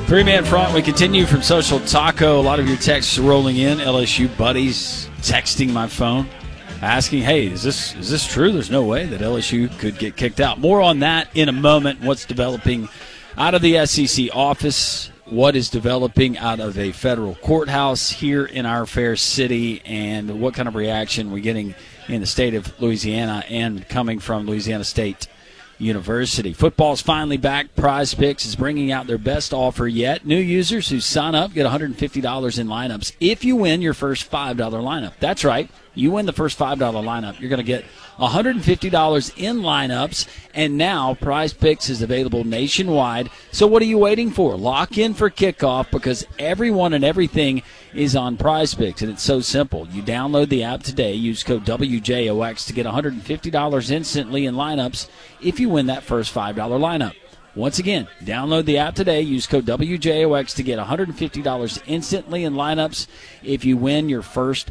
Three-man front. We continue from Social Taco. A lot of your texts rolling in. LSU buddies texting my phone, asking, hey, is this true? There's no way that LSU could get kicked out. More on that in a moment. What's developing out of the SEC office, what is developing out of a federal courthouse here in our fair city, and what kind of reaction we're getting in the state of Louisiana and coming from Louisiana State University. Football's finally back. Prize Picks is bringing out their best offer yet. New users who sign up get $150 in lineups if you win your first $5 lineup. That's right. You win the first $5 lineup, you're going to get $150 in lineups. And now Prize Picks is available nationwide. So what are you waiting for? Lock in for kickoff, because everyone and everything is on Prize Picks, and it's so simple. You download the app today, use code WJOX to get $150 instantly in lineups if you win that first $5 lineup. Once again, download the app today, use code WJOX to get $150 instantly in lineups if you win your first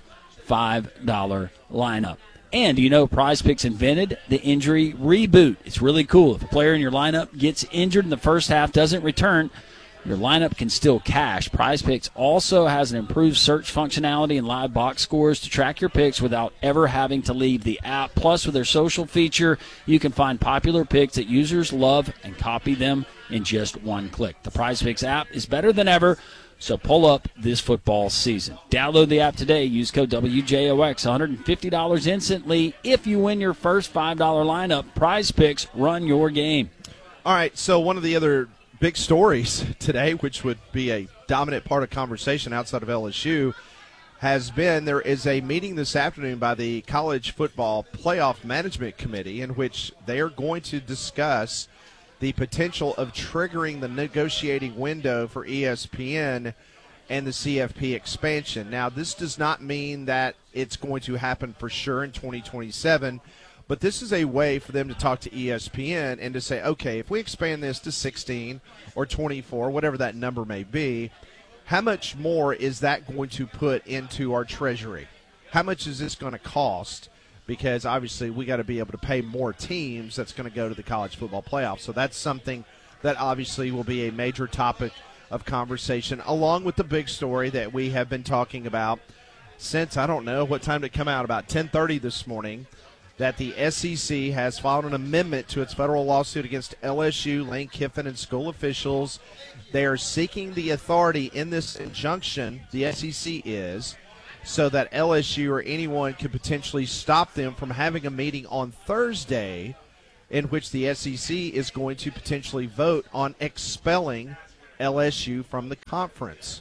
$5 lineup. And you know, Prize Picks invented the injury reboot. It's really cool. If a player in your lineup gets injured in the first half, doesn't return, your lineup can still cash. Prize Picks also has an improved search functionality and live box scores to track your picks without ever having to leave the app. Plus, with their social feature, you can find popular picks that users love and copy them in just one click. The Prize Picks app is better than ever, so pull up this football season. Download the app today. Use code WJOX. $150 instantly if you win your first $5 lineup. Prize Picks, run your game. All right, so one of the other big stories today, which would be a dominant part of conversation outside of LSU, has been there is a meeting this afternoon by the College Football Playoff Management Committee in which they are going to discuss the potential of triggering the negotiating window for ESPN and the CFP expansion. Now, this does not mean that it's going to happen for sure in 2027, but this is a way for them to talk to ESPN and to say, okay, if we expand this to 16 or 24, whatever that number may be, how much more is that going to put into our treasury? How much is this going to cost? Because obviously we got to be able to pay more teams that's going to go to the college football playoff. So that's something that obviously will be a major topic of conversation, along with the big story that we have been talking about since, I don't know what time did it come out, about 10:30 this morning, that the SEC has filed an amendment to its federal lawsuit against LSU, Lane Kiffin, and school officials. They are seeking the authority in this injunction, the SEC is, so that LSU or anyone could potentially stop them from having a meeting on Thursday in which the SEC is going to potentially vote on expelling LSU from the conference.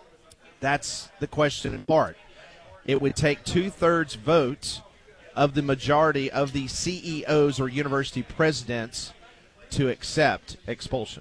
That's the question in part. It would take 2/3 votes of the majority of the CEOs or university presidents to accept expulsion.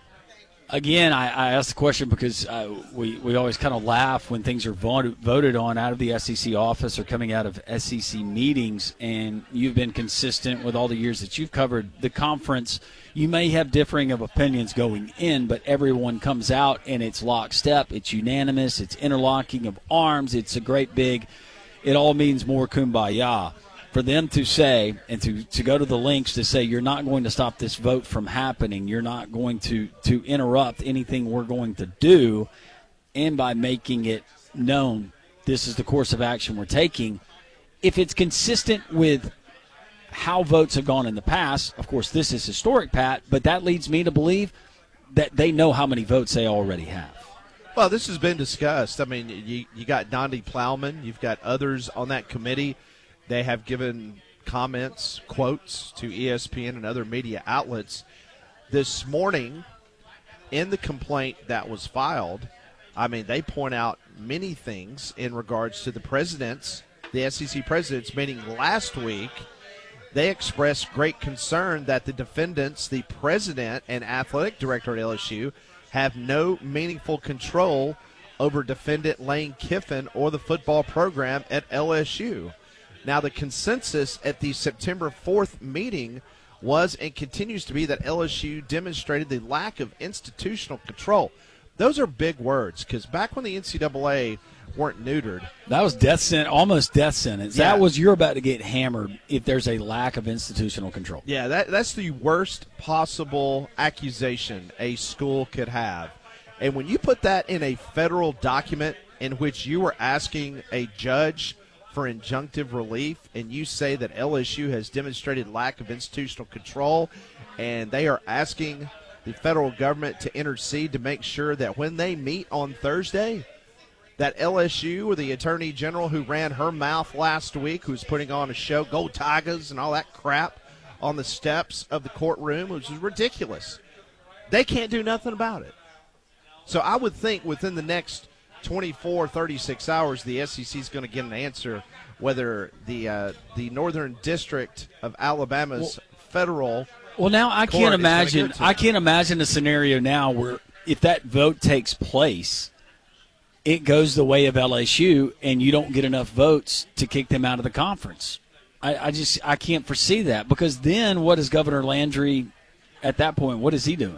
Again, I asked the question because we always kind of laugh when things are voted on out of the SEC office or coming out of SEC meetings, and you've been consistent with all the years that you've covered the conference. You may have differing of opinions going in, but everyone comes out and it's lockstep, it's unanimous, it's interlocking of arms, it's a great big, it all means more kumbaya. For them to say and to go to the lengths to say you're not going to stop this vote from happening, you're not going to interrupt anything we're going to do, and by making it known this is the course of action we're taking, if it's consistent with how votes have gone in the past, of course this is historic, Pat, but that leads me to believe that they know how many votes they already have. Well, this has been discussed. I mean, you got Donnie Plowman, you've got others on that committee. They have given comments, quotes to ESPN and other media outlets. This morning, in the complaint that was filed, I mean, they point out many things in regards to the presidents, the SEC presidents meeting last week. They expressed great concern that the defendants, the president and athletic director at LSU, have no meaningful control over defendant Lane Kiffin or the football program at LSU. Now, the consensus at the September 4th meeting was and continues to be that LSU demonstrated the lack of institutional control. Those are big words, because back when the NCAA weren't neutered. That was death sentence, almost death sentence. Yeah. That was, you're about to get hammered if there's a lack of institutional control. Yeah, that's the worst possible accusation a school could have. And when you put that in a federal document in which you are asking a judge for injunctive relief, and you say that LSU has demonstrated lack of institutional control, and they are asking the federal government to intercede to make sure that when they meet on Thursday, that LSU or the attorney general who ran her mouth last week, who's putting on a show, Go Tigers and all that crap on the steps of the courtroom, which is ridiculous, they can't do nothing about it. So I would think within the next 24, 36 hours, the SEC is going to get an answer whether the Northern District of Alabama's federal. Well, now I can't imagine a scenario now where if that vote takes place, it goes the way of LSU, and you don't get enough votes to kick them out of the conference. I can't foresee that, because then what is Governor Landry at that point? What is he doing?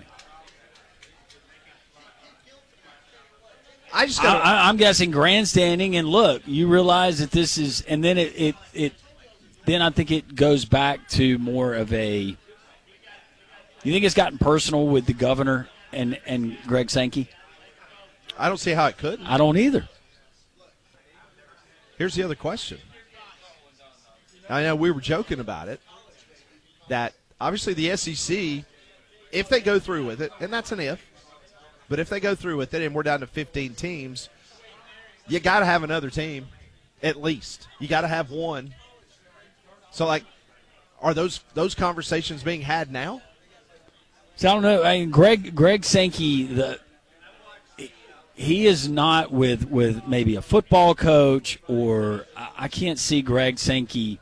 I'm guessing grandstanding, and look, you realize that this is, and then then I think it goes back to more of a. You think it's gotten personal with the governor and Greg Sankey? I don't see how it could. I don't either. Here's the other question. I know we were joking about it, that obviously the SEC, if they go through with it, and that's an if, but if they go through with it and we're down to 15 teams, you got to have another team, at least. You got to have one. So, like, are those conversations being had now? So I don't know. I mean, Greg Sankey, he is not with maybe a football coach, or I can't see Greg Sankey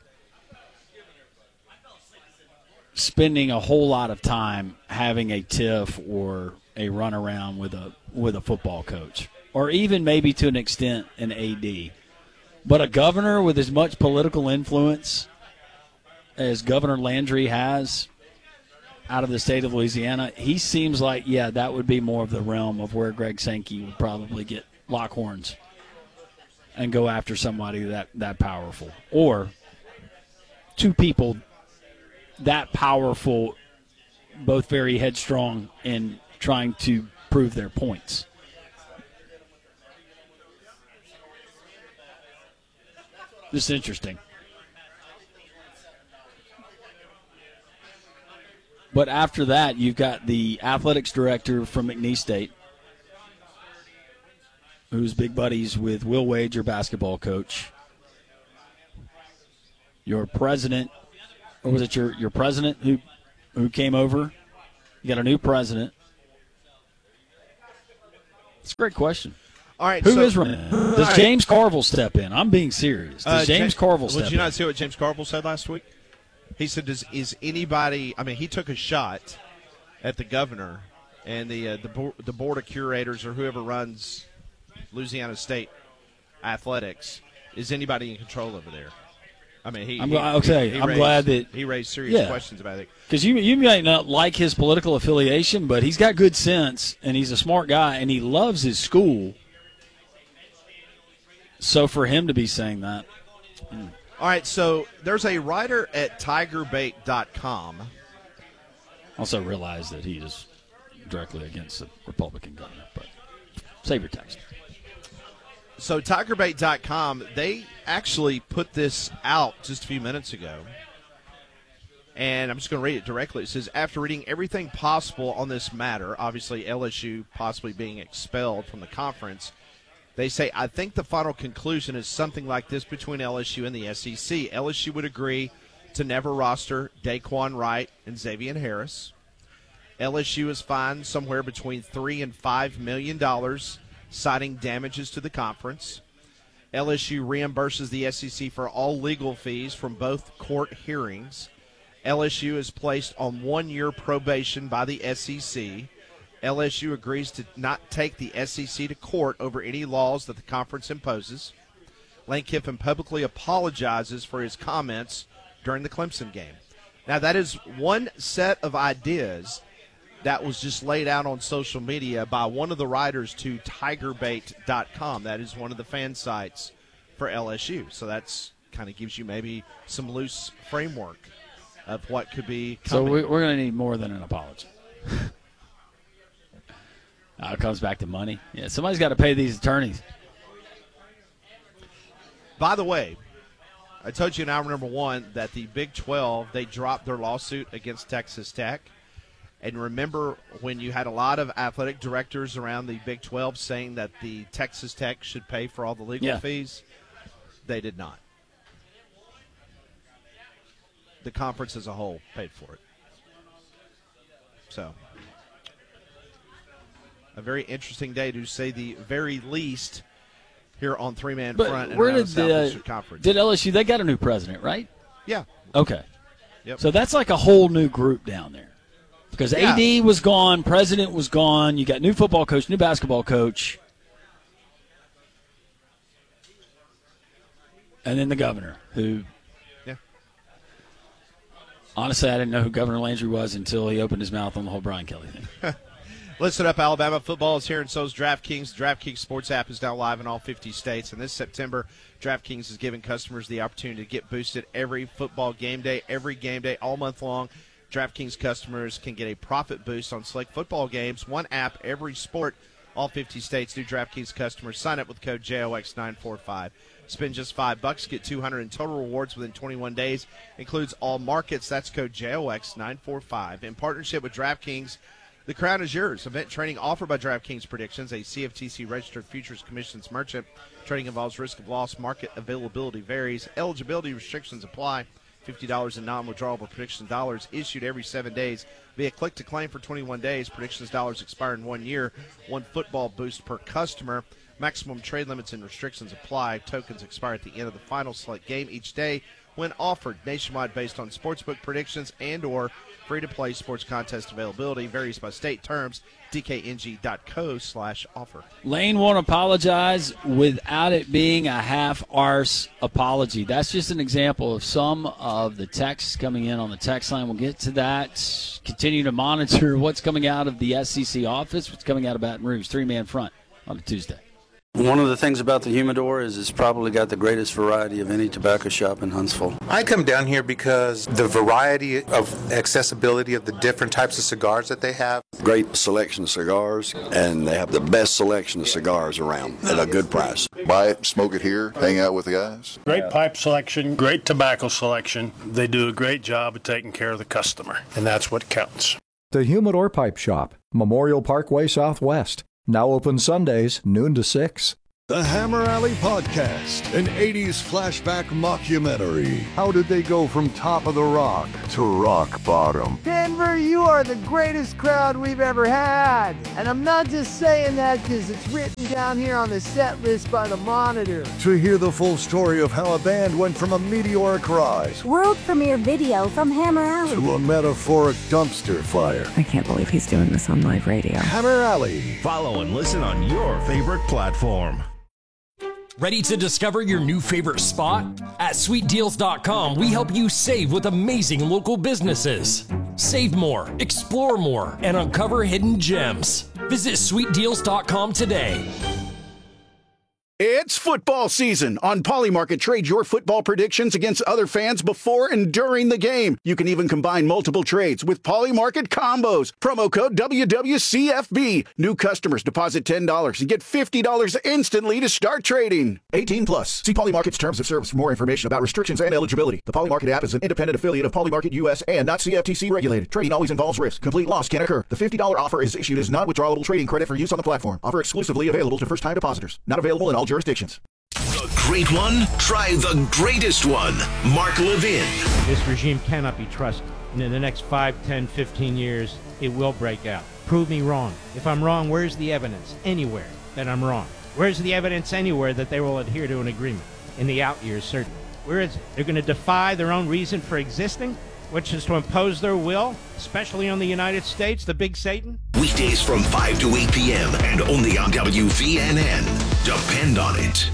spending a whole lot of time having a tiff or a runaround with a football coach, or even maybe to an extent an AD. But a governor with as much political influence as Governor Landry has out of the state of Louisiana, he seems like, yeah, that would be more of the realm of where Greg Sankey would probably get lock horns and go after somebody that powerful, or two people that powerful, both very headstrong and trying to prove their points. This is interesting. But after that, you've got the athletics director from McNeese State, who's big buddies with Will Wade, your basketball coach. Your president, or was it your president who came over? You got a new president. It's a great question. All right, does James Carville step in? I'm being serious. Does James Carville step in? Did you not see what James Carville said last week? He said, is anybody – I mean, he took a shot at the governor and the board of curators or whoever runs Louisiana State athletics. Is anybody in control over there? I mean, I'm glad that he raised serious questions about it. Because you might not like his political affiliation, but he's got good sense, and he's a smart guy, and he loves his school. So for him to be saying that. All right, so there's a writer at TigerBait.com. Also realize that he is directly against the Republican government, but save your text. So TigerBait.com, they actually put this out just a few minutes ago, and I'm just going to read it directly. It says, after reading everything possible on this matter, obviously LSU possibly being expelled from the conference, they say, I think the final conclusion is something like this between LSU and the SEC. LSU would agree to never roster Daquan Wright and Xavier Harris. LSU is fined somewhere between $3 and $5 million, citing damages to the conference. LSU reimburses the SEC for all legal fees from both court hearings. LSU is placed on 1-year probation by the SEC. LSU agrees to not take the SEC to court over any laws that the conference imposes. Lane Kiffin publicly apologizes for his comments during the Clemson game. Now, that is one set of ideas that was just laid out on social media by one of the writers to TigerBait.com. That is one of the fan sites for LSU. So that's kind of gives you maybe some loose framework of what could be coming. So we're going to need more than an apology. It comes back to money. Yeah, somebody's got to pay these attorneys. By the way, I told you in hour number one that the Big 12, they dropped their lawsuit against Texas Tech. And remember when you had a lot of athletic directors around the Big 12 saying that the Texas Tech should pay for all the legal fees? They did not. The conference as a whole paid for it. So, a very interesting day to say the very least here on three-man front and around the Southeastern Conference. Did LSU, they got a new president, right? Yeah. Okay. Yep. So that's like a whole new group down there. Because AD was gone, president was gone, you got new football coach, new basketball coach, and then the governor, who, honestly, I didn't know who Governor Landry was until he opened his mouth on the whole Brian Kelly thing. Listen up, Alabama football is here, and so is DraftKings. The DraftKings Sports app is now live in all 50 states, and this September, DraftKings is giving customers the opportunity to get boosted every football game day, all month long. DraftKings customers can get a profit boost on select football games, one app, every sport, all 50 states. New DraftKings customers sign up with code JOX945. Spend just $5, get $200 in total rewards within 21 days. Includes all markets. That's code JOX945. In partnership with DraftKings, the crown is yours. Event trading offered by DraftKings Predictions, a CFTC-registered futures commissions merchant. Trading involves risk of loss. Market availability varies. Eligibility restrictions apply. $50 in non-withdrawable predictions dollars issued every 7 days via click-to-claim for 21 days. Predictions dollars expire in 1 year. One football boost per customer. Maximum trade limits and restrictions apply. Tokens expire at the end of the final select game each day when offered. Nationwide based on sportsbook predictions and or free-to-play sports contest availability. Varies by state. Terms. DKNG.co/offer. Lane won't apologize without it being a half-arse apology. That's just an example of some of the texts coming in on the text line. We'll get to that. Continue to monitor what's coming out of the SEC office, what's coming out of Baton Rouge. Three-man front on a Tuesday. One of the things about the Humidor is it's probably got the greatest variety of any tobacco shop in Huntsville. I come down here because the variety of accessibility of the different types of cigars that they have. Great selection of cigars, and they have the best selection of cigars around at a good price. Buy it, smoke it here, hang out with the guys. Great pipe selection, great tobacco selection. They do a great job of taking care of the customer, and that's what counts. The Humidor Pipe Shop, Memorial Parkway Southwest. Now open Sundays, noon to 6. The Hammer Alley Podcast, an 80s flashback mockumentary. How did they go from top of the rock to rock bottom? Denver, you are the greatest crowd we've ever had. And I'm not just saying that because it's written down here on the set list by the Monitor. To hear the full story of how a band went from a meteoric rise, world premiere video from Hammer Alley, to a metaphoric dumpster fire. I can't believe he's doing this on live radio. Hammer Alley. Follow and listen on your favorite platform. Ready to discover your new favorite spot? At SweetDeals.com, we help you save with amazing local businesses. Save more, explore more, and uncover hidden gems. Visit SweetDeals.com today. It's football season. On Polymarket, trade your football predictions against other fans before and during the game. You can even combine multiple trades with Polymarket combos. Promo code WWCFB. New customers deposit $10 and get $50 instantly to start trading. 18 plus. See Polymarket's terms of service for more information about restrictions and eligibility. The Polymarket app is an independent affiliate of Polymarket US and not CFTC regulated. Trading always involves risk. Complete loss can occur. The $50 offer is issued as non-withdrawable trading credit for use on the platform. Offer exclusively available to first-time depositors. Not available in all jurisdictions. The great one? Try the greatest one. Mark Levin. This regime cannot be trusted. And in the next 5, 10, 15 years, it will break out. Prove me wrong. If I'm wrong, where's the evidence? Anywhere that I'm wrong. Where's the evidence anywhere that they will adhere to an agreement? In the out years, certainly. Where is it? They're going to defy their own reason for existing, which is to impose their will, especially on the United States, the big Satan? Weekdays from 5 to 8 p.m. and only on WVNN. Depend on it.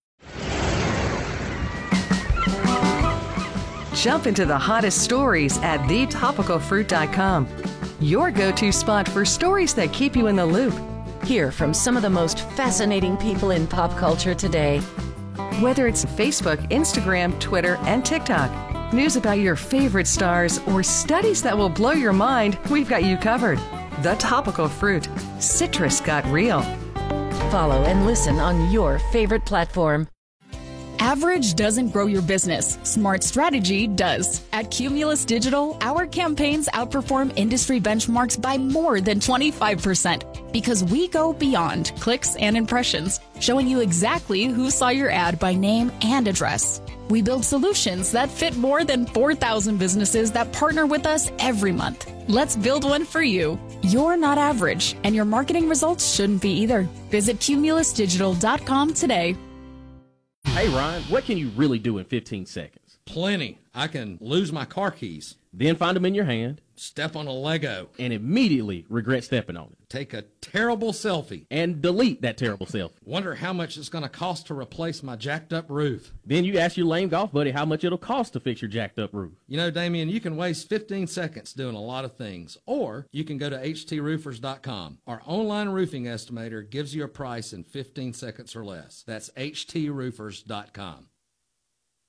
Jump into the hottest stories at thetopicalfruit.com. Your go-to spot for stories that keep you in the loop. Hear from some of the most fascinating people in pop culture today. Whether it's Facebook, Instagram, Twitter, and TikTok. News about your favorite stars or studies that will blow your mind, we've got you covered. The Topical Fruit. Citrus got real. Follow and listen on your favorite platform. Average doesn't grow your business. Smart strategy does. At Cumulus Digital, our campaigns outperform industry benchmarks by more than 25% because we go beyond clicks and impressions, showing you exactly who saw your ad by name and address. We build solutions that fit more than 4,000 businesses that partner with us every month. Let's build one for you. You're not average, and your marketing results shouldn't be either. Visit cumulusdigital.com today. Hey, Ryan, what can you really do in 15 seconds? Plenty. I can lose my car keys. Then find them in your hand. Step on a Lego. And immediately regret stepping on it. Take a terrible selfie. And delete that terrible selfie. Wonder how much it's going to cost to replace my jacked up roof. Then you ask your lame golf buddy how much it'll cost to fix your jacked up roof. You know, Damien, you can waste 15 seconds doing a lot of things. Or you can go to HTRoofers.com. Our online roofing estimator gives you a price in 15 seconds or less. That's HTRoofers.com.